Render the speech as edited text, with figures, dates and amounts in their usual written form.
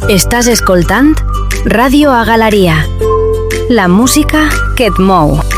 Estàs escoltant Ràdio a Galeria, la música que et mou.